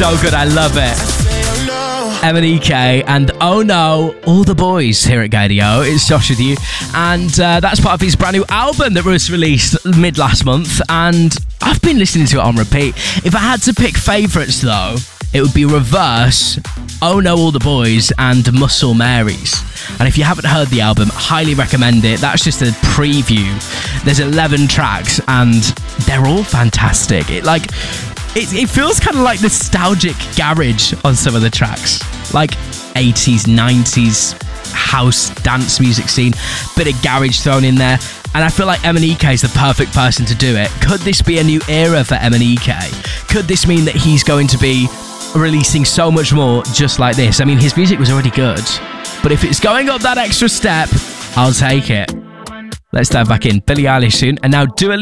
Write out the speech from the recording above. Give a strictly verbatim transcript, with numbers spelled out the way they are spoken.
so good, I love it. M and E K and Oh No, All the Boys here at Gadio. It's Josh with you, and uh, that's part of his brand new album that was released mid last month, and I've been listening to it on repeat. If I had to pick favourites though, it would be Reverse, Oh No, All the Boys, and Muscle Marys. And if you haven't heard the album, highly recommend it. That's just a preview. There's eleven tracks and they're all fantastic. It like it, it feels kind of like nostalgic garage on some of the tracks, like eighties, nineties house dance music scene, bit of garage thrown in there. And I feel like M and E K is the perfect person to do it. Could this be a new era for M and E K? Could this mean that he's going to be releasing so much more just like this? I mean, his music was already good, but if it's going up that extra step, I'll take it. Let's dive back in. Billie Eilish soon, and now Dua Lipa.